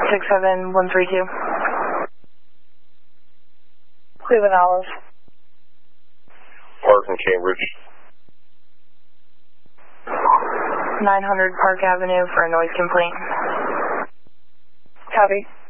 67132. Cleveland Olive. Park in Cambridge. 900 Park Avenue for a noise complaint. Copy.